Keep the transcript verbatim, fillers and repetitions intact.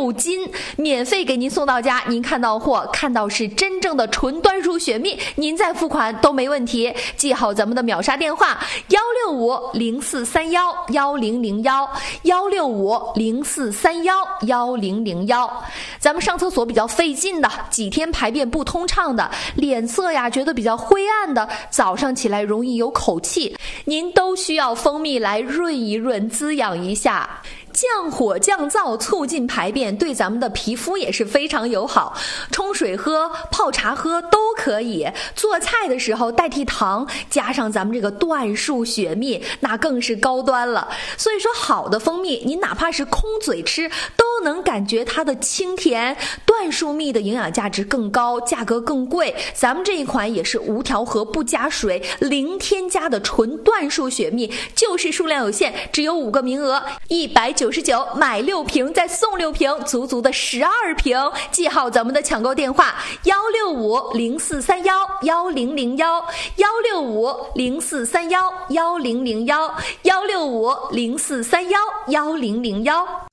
六斤，免费给您送到家。您看到货，看到是真正的纯椴树雪蜜，您再付款都没问题。记好咱们的秒杀电话：幺六五零四三幺幺零零幺，幺六五零四三幺幺零零幺。咱们上厕所比较费劲的，几天排便不通畅的，脸色呀觉得比较灰暗的，早上起来容易有口气，您都需要蜂蜜来润一润，滋养一下。降火降燥，促进排便，对咱们的皮肤也是非常友好。冲水喝、泡茶喝都可以。做菜的时候代替糖，加上咱们这个椴树雪蜜，那更是高端了。所以说，好的蜂蜜，您哪怕是空嘴吃，都能感觉它的清甜。椴树蜜的营养价值更高，价格更贵。咱们这一款也是无调和、不加水、零添加的纯椴树雪蜜，就是数量有限，只有五个名额，一百九十九买六瓶再送六瓶，足足的十二瓶。记好咱们的抢购电话：幺六五零四三幺幺零零幺，幺六五零四三幺幺零零幺，幺六五零四三幺幺零零幺。